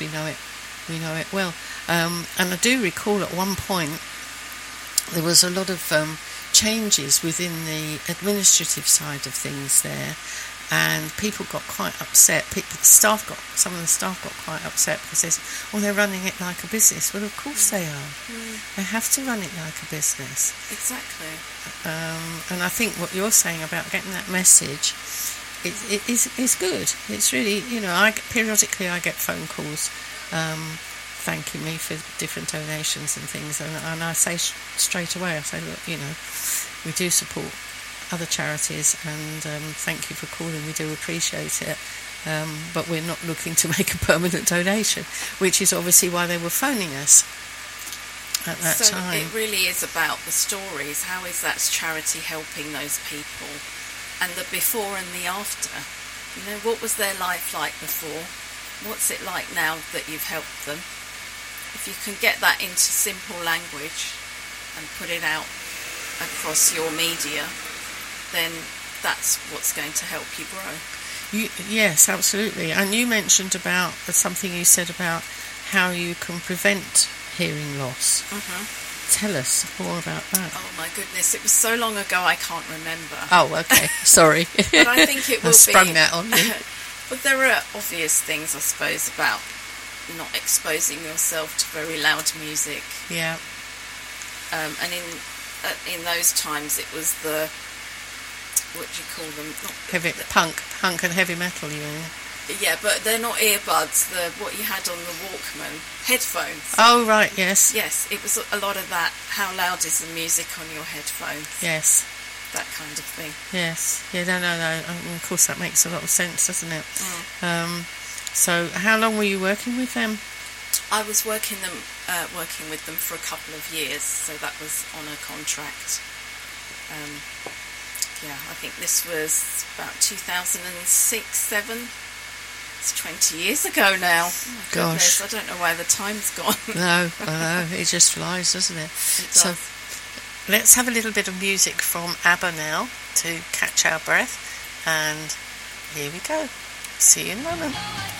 we know it well. And I do recall at one point there was a lot of changes within the administrative side of things there, and people got quite upset. Some of the staff got quite upset because they said, "Oh, they're running it like a business." Well, of course they are. They have to run it like a business. Exactly. And I think what you're saying about getting that message is good. It's really, periodically I get phone calls thanking me for different donations and things, and I say straight away, I say, look, we do support other charities, and thank you for calling, we do appreciate it, but we're not looking to make a permanent donation, which is obviously why they were phoning us at that time. So it really is about the stories. How is that charity helping those people, and the before and the after? What was their life like before? What's it like now that you've helped them? If you can get that into simple language and put it out across your media, then that's what's going to help you grow. Yes, absolutely. And you mentioned about something you said about how you can prevent hearing loss. Tell us more about that. Oh my goodness, it was so long ago I can't remember. Oh, okay, sorry. But I think it will I sprung that on you. But there are obvious things, I suppose, about not exposing yourself to very loud music. Yeah. And in those times it was the, what do you call them? Punk and heavy metal, you mean? Yeah, but they're not earbuds. What you had on the Walkman, headphones. Oh, right, yes. Yes, it was a lot of that. How loud is the music on your headphones? Yes. That kind of thing. Yes. Yeah, no. Of course, that makes a lot of sense, doesn't it? So, how long were you working with them? I was working with them for a couple of years, so that was on a contract. I think this was about 2006-07. It's 20 years ago now. Oh my gosh. Goodness, I don't know where the time's gone. No, I know. It just flies, doesn't it? It does. So let's have a little bit of music from ABBA now to catch our breath. And here we go. See you in a moment.